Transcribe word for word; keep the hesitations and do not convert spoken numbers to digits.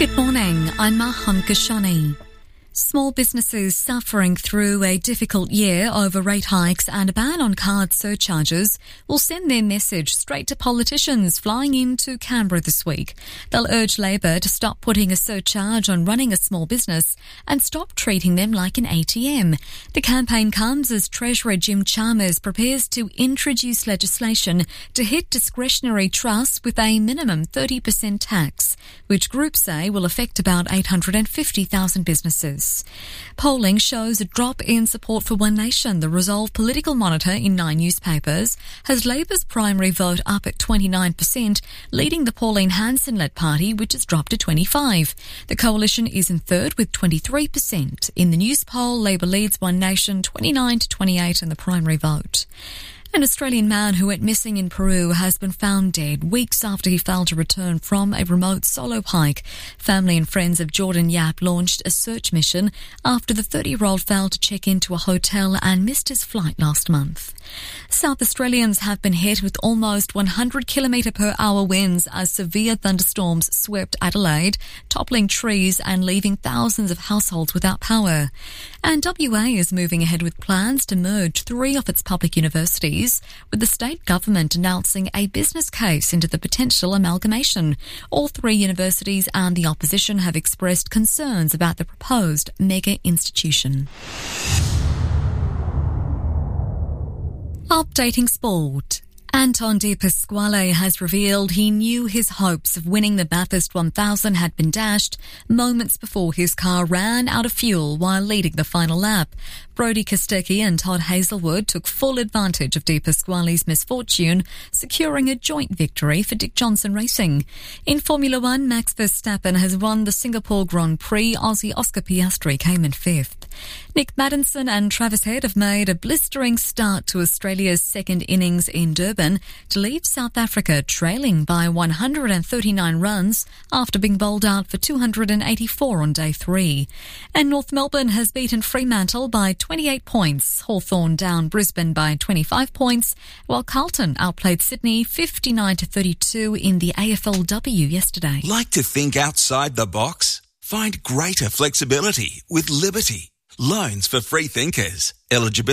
Good morning, I'm Maham Kashani. Small businesses suffering through a difficult year over rate hikes and a ban on card surcharges will send their message straight to politicians flying into Canberra this week. They'll urge Labor to stop putting a surcharge on running a small business and stop treating them like an A T M. The campaign comes as Treasurer Jim Chalmers prepares to introduce legislation to hit discretionary trusts with a minimum thirty percent tax, which groups say will affect about eight hundred fifty thousand businesses. Polling shows a drop in support for One Nation. The Resolve Political Monitor in nine newspapers has Labor's primary vote up at twenty-nine percent, leading the Pauline Hanson-led party, which has dropped to twenty-five. The coalition is in third with twenty-three percent. In the news poll, Labor leads One Nation twenty-nine to twenty-eight in the primary vote. An Australian man who went missing in Peru has been found dead weeks after he failed to return from a remote solo hike. Family and friends of Jordan Yap launched a search mission after the thirty-year-old failed to check into a hotel and missed his flight last month. South Australians have been hit with almost one hundred kilometre per hour winds as severe thunderstorms swept Adelaide, toppling trees and leaving thousands of households without power. And W A is moving ahead with plans to merge three of its public universities, with the state government announcing a business case into the potential amalgamation. All three universities and the opposition have expressed concerns about the proposed mega institution. Updating sport. Anton De Pasquale has revealed he knew his hopes of winning the Bathurst one thousand had been dashed moments before his car ran out of fuel while leading the final lap. Brodie Kostecki and Todd Hazelwood took full advantage of De Pasquale's misfortune, securing a joint victory for Dick Johnson Racing. In Formula One, Max Verstappen has won the Singapore Grand Prix. Aussie Oscar Piastri came in fifth. Nick Maddinson and Travis Head have made a blistering start to Australia's second innings in Durban to leave South Africa trailing by one hundred thirty-nine runs after being bowled out for two hundred eighty-four on day three. And North Melbourne has beaten Fremantle by twenty-eight points. Hawthorn down Brisbane by twenty-five points, while Carlton outplayed Sydney fifty-nine to thirty-two in the A F L W yesterday. Like to think outside the box? Find greater flexibility with Liberty. Loans for free thinkers. Eligibility